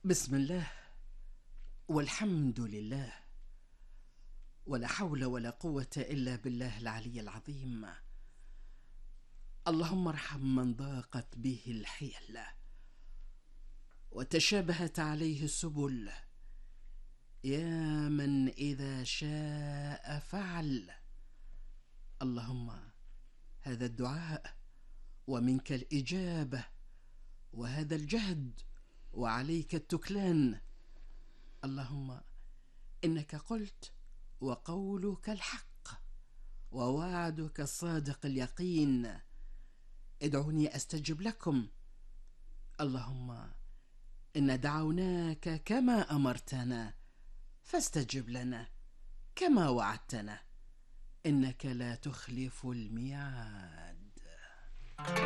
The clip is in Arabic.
بسم الله والحمد لله، ولا حول ولا قوة إلا بالله العلي العظيم. اللهم ارحم من ضاقت به الحيل وتشابهت عليه السبل، يا من إذا شاء فعل. اللهم هذا الدعاء ومنك الإجابة، وهذا الجهد وعليك التكلان. اللهم إنك قلت وقولك الحق ووعدك الصادق اليقين، ادعوني أستجب لكم. اللهم إن دعوناك كما أمرتنا فاستجب لنا كما وعدتنا، إنك لا تخلف الميعاد.